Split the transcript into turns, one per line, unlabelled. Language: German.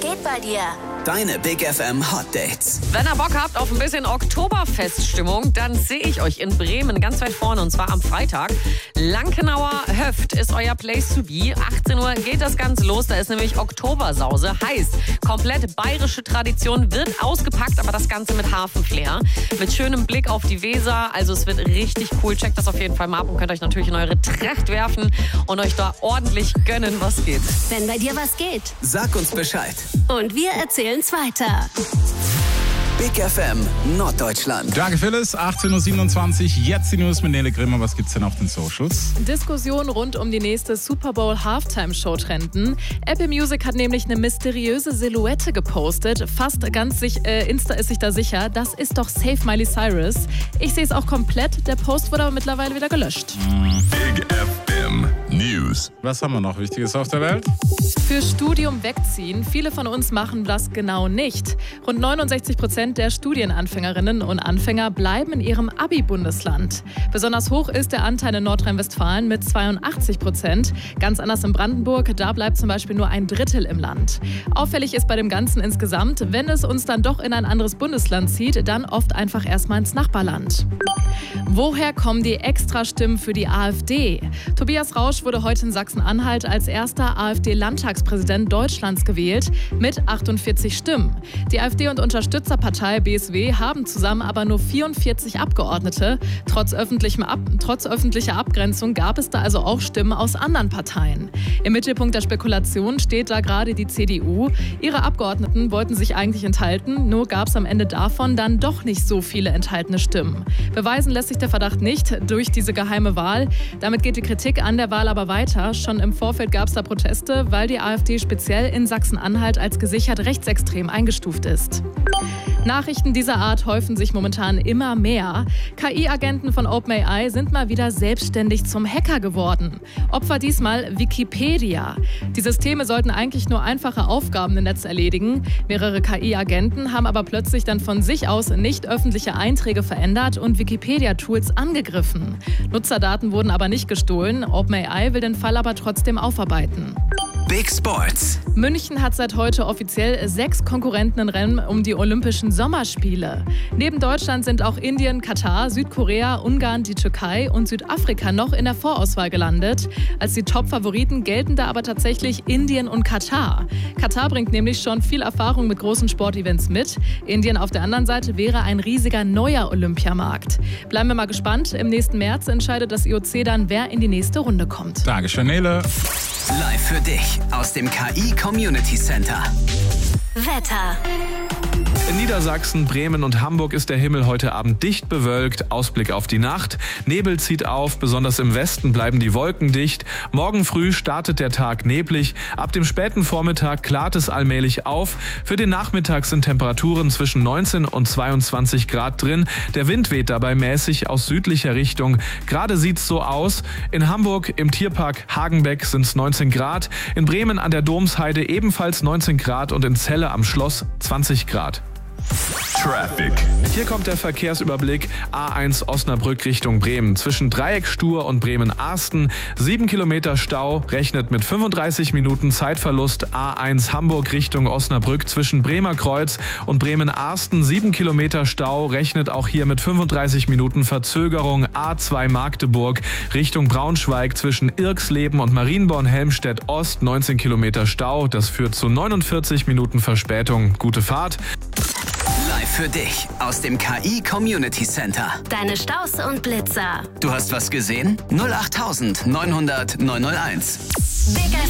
geht bei dir?
Deine Big FM Hot Dates.
Wenn ihr Bock habt auf ein bisschen Oktoberfeststimmung, dann sehe ich euch in Bremen ganz weit vorne und zwar am Freitag. Lankenauer Höft ist euer Place to be. 18 Uhr geht das Ganze los, da ist nämlich Oktobersause. Heißt, komplett bayerische Tradition wird ausgepackt, aber das Ganze mit Hafenflair. Mit schönem Blick auf die Weser, also es wird richtig cool. Checkt das auf jeden Fall mal ab und könnt euch natürlich in eure Tracht werfen und euch da ordentlich gönnen, was geht.
Wenn bei dir was geht.
Sag uns Bescheid.
Und wir erzählen's weiter.
Big FM Norddeutschland.
Danke Phyllis, 18.27 Uhr, jetzt die News mit Nele Grimmer. Was gibt's denn auf den Socials?
Diskussion rund um die nächste Super Bowl Halftime-Show trenden. Apple Music hat nämlich eine mysteriöse Silhouette gepostet. Insta ist sich da sicher, das ist doch safe Miley Cyrus. Ich sehe es auch komplett, der Post wurde aber mittlerweile wieder gelöscht.
Big FM News.
Was haben wir noch Wichtiges auf der Welt?
Für Studium wegziehen. Viele von uns machen das genau nicht. Rund 69% der Studienanfängerinnen und Anfänger bleiben in ihrem Abi-Bundesland. Besonders hoch ist der Anteil in Nordrhein-Westfalen mit 82%. Ganz anders in Brandenburg, da bleibt zum Beispiel nur ein Drittel im Land. Auffällig ist bei dem Ganzen insgesamt, wenn es uns dann doch in ein anderes Bundesland zieht, dann oft einfach erstmal ins Nachbarland. Woher kommen die Extrastimmen für die AfD? Tobias Rausch wurde heute in Sachsen-Anhalt als erster AfD-Landtagspräsident Deutschlands gewählt mit 48 Stimmen. Die AfD und Unterstützerpartei BSW haben zusammen aber nur 44 Abgeordnete. Trotz öffentlicher Abgrenzung gab es da also auch Stimmen aus anderen Parteien. Im Mittelpunkt der Spekulation steht da gerade die CDU. Ihre Abgeordneten wollten sich eigentlich enthalten, nur gab es am Ende davon dann doch nicht so viele enthaltene Stimmen. Beweisen lässt sich der Verdacht nicht durch diese geheime Wahl. Damit geht die Kritik an der Wahl aber weiter. Schon im Vorfeld gab es da Proteste, weil die AfD speziell in Sachsen-Anhalt als gesichert rechtsextrem eingestuft ist. Nachrichten dieser Art häufen sich momentan immer mehr. KI-Agenten von OpenAI sind mal wieder selbstständig zum Hacker geworden. Opfer diesmal Wikipedia. Die Systeme sollten eigentlich nur einfache Aufgaben im Netz erledigen. Mehrere KI-Agenten haben aber plötzlich dann von sich aus nicht öffentliche Einträge verändert und Wikipedia-Tools angegriffen. Nutzerdaten wurden aber nicht gestohlen. OpenAI will den Fall aber trotzdem aufarbeiten.
Big Sports.
München hat seit heute offiziell 6 Konkurrenten im Rennen um die Olympischen Sommerspiele. Neben Deutschland sind auch Indien, Katar, Südkorea, Ungarn, die Türkei und Südafrika noch in der Vorauswahl gelandet. Als die Top-Favoriten gelten da aber tatsächlich Indien und Katar. Katar bringt nämlich schon viel Erfahrung mit großen Sportevents mit. Indien auf der anderen Seite wäre ein riesiger neuer Olympiamarkt. Bleiben wir mal gespannt. Im nächsten März entscheidet das IOC dann, wer in die nächste Runde kommt.
Dankeschön, Nele.
Live für dich aus dem KI Community Center.
Wetter.
In Niedersachsen, Bremen und Hamburg ist der Himmel heute Abend dicht bewölkt. Ausblick auf die Nacht. Nebel zieht auf, besonders im Westen bleiben die Wolken dicht. Morgen früh startet der Tag neblig. Ab dem späten Vormittag klart es allmählich auf. Für den Nachmittag sind Temperaturen zwischen 19 und 22 Grad drin. Der Wind weht dabei mäßig aus südlicher Richtung. Gerade sieht's so aus. In Hamburg im Tierpark Hagenbeck sind es 19 Grad. In Bremen an der Domsheide ebenfalls 19 Grad und in Celle am Schloss 20 Grad.
Traffic.
Hier kommt der Verkehrsüberblick. A1 Osnabrück Richtung Bremen. Zwischen Dreieckstuhr und Bremen-Arsten 7 Kilometer Stau, rechnet mit 35 Minuten Zeitverlust. A1 Hamburg Richtung Osnabrück zwischen Bremer Kreuz und Bremen-Arsten 7 Kilometer Stau, rechnet auch hier mit 35 Minuten Verzögerung. A2 Magdeburg Richtung Braunschweig zwischen Irksleben und Marienborn-Helmstedt Ost 19 Kilometer Stau. Das führt zu 49 Minuten Verspätung. Gute Fahrt.
Live für dich aus dem KI Community Center.
Deine Staus und Blitzer.
Du hast was gesehen? 08900 901.
Big